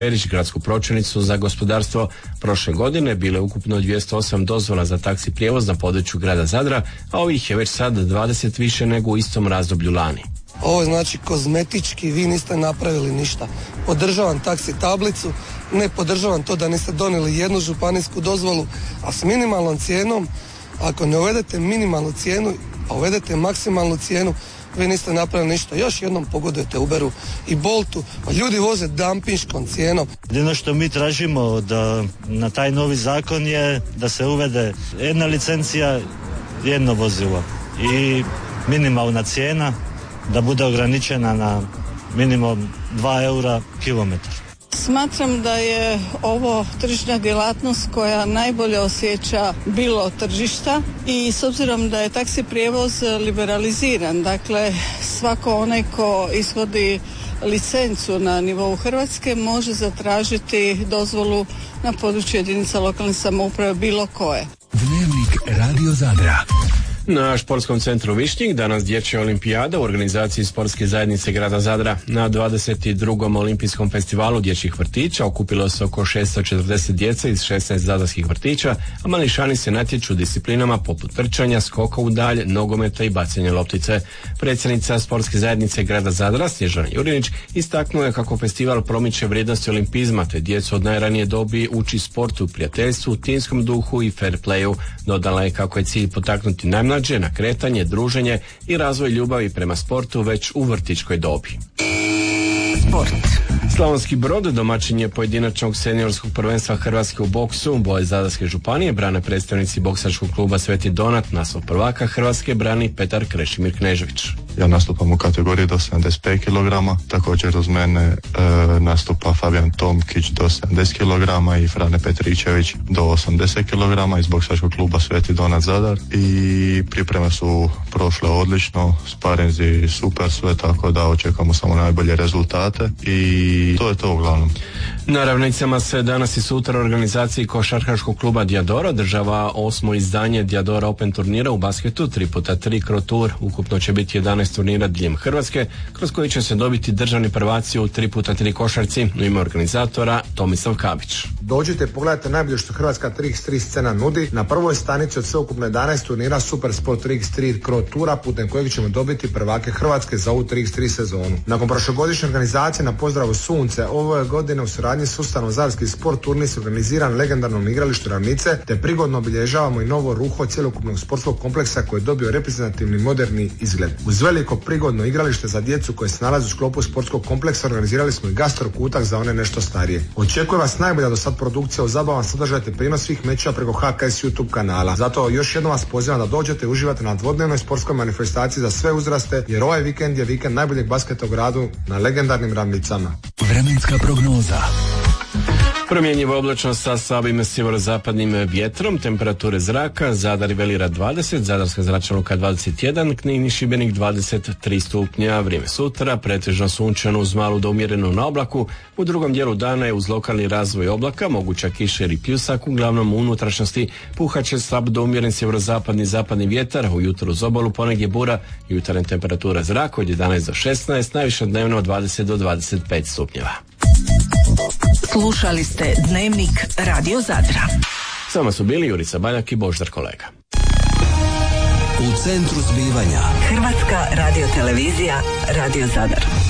Perić gradsku pročelnicu za gospodarstvo. Prošle godine bile ukupno 208 dozvola za taksi prijevoz na području grada Zadra, a ovih je već sad 20 više nego u istom razdoblju lani. Ovo je znači kozmetički, vi niste napravili ništa. Podržavam taksi tablicu, ne podržavam to da niste donijeli jednu županijsku dozvolu, a s minimalnom cijenom, ako ne uvedete minimalnu cijenu, a uvedete maksimalnu cijenu, vi niste napravili ništa. Još jednom pogodujete Uberu i Boltu, a ljudi voze dampinškom cijenom. Jedino što mi tražimo da na taj novi zakon je da se uvede jedna licencija, jedno vozilo i minimalna cijena da bude ograničena na minimum 2 eura kilometar. Smatram da je ovo tržišna djelatnost koja najbolje osjeća bilo tržišta i s obzirom da je taksi prijevoz liberaliziran, dakle svako onaj ko ishodi licencu na nivou Hrvatske može zatražiti dozvolu na području jedinica lokalne samouprave bilo koje. Dnevnik Radio Zadra. Na Športskom centru Višnjik danas dječja olimpijada u organizaciji Sportske zajednice grada Zadra. Na 22. olimpijskom festivalu dječjih vrtića okupilo se oko 640 djece iz 16 zadarskih vrtića, a mališani se natječu u disciplinama poput trčanja, skoka u dalj, nogometa i bacanja loptice. Predsjednica Sportske zajednice grada Zadra Snježana Jurinić istaknula je kako festival promiče vrijednosti olimpizma te djecu od najranije dobi uči sportu, prijateljstvu, timskom duhu i fair playu. Dodala je kako je cilj potaknuti najmlađe na kretanje, druženje i razvoj ljubavi prema sportu već u vrtićkoj dobi. Sport. Slavonski Brod domaćin je pojedinačnog seniorskog prvenstva Hrvatske u boksu. Boje Zadarske županije brane predstavnici boksačkog kluba Sveti Donat, naslov prvaka Hrvatske brani Petar Krešimir Knežević. Ja nastupam u kategoriji do 75 kg, također uz mene nastupa Fabijan Tomkić do 70 kg i Frane Petričević do 80 kg iz boksačkog kluba Sveti Donat Zadar i pripreme su prošle odlično, sparinzi super sve, tako da očekamo samo najbolje rezultate i to je to uglavnom. Na ravnicama se danas i sutra u organizaciji košarkaškog kluba Diadora održava 8. izdanje Diadora Open turnira u basketu 3x3 Cro Tour. Ukupno će biti 11 turnira diljem Hrvatske, kroz koji će se dobiti državni prvaci u 3x3 košarci. U ime organizatora Tomislav Kabić. Dođite, pogledajte najbolje što hrvatska 3x3 scena nudi. Na prvoj stanici od sveukupno 11 turnira Super Sport 3x3 Cro Toura, putem kojeg ćemo dobiti prvake Hrvatske za ovu 3x3 sezonu. Nakon prošlogodišnje organizacije na pozdravu Sunce, ove godine u suradnji s Ustanom Zadarski sport turnir se organiziran legendarnom igralištu Ravnice, te prigodno obilježavamo i novo ruho cjelokupnog sportskog kompleksa koji je dobio reprezentativni moderni izgled. Uz veliko prigodno igralište za djecu koje se nalazi u sklopu sportskog kompleksa organizirali smo i gastro kutak za one nešto starije. Očekuje vas najbolja do sad produkcija u zabavan sadržaj te prijenos svih mečeva preko HKS YouTube kanala. Zato još jednom vas pozivam da dođete i uživate na dvodnevnoj sportskoj manifestaciji za sve uzraste, jer ovaj vikend je vikend najboljeg basketa u gradu na legendarnim Ravnicama. Vremenska prognoza. Promjenjiva oblačnost sa slabim sjeverozapadnim vjetrom, temperature zraka, Zadar i Velira 20, Zadarska zračna luka 21, Knin i Šibenik 23 stupnja. Vrijeme sutra, pretežno sunčano uz malu do umjerenu na oblaku. U drugom dijelu dana je uz lokalni razvoj oblaka, moguća kiša ili pljusak, uglavnom u unutrašnjosti puhaće slab do umjeren sjeverozapadni zapadni vjetar, ujutro uz obalu ponegdje bura, jutarnja temperatura zraka od 11 do 16, najviše dnevno od 20 do 25 stupnjeva. Slušali ste Dnevnik Radio Zadra. S vama su bili Jurica Baljak i Boždar Kolega. U centru zbivanja Hrvatska radiotelevizija Radio Zadar.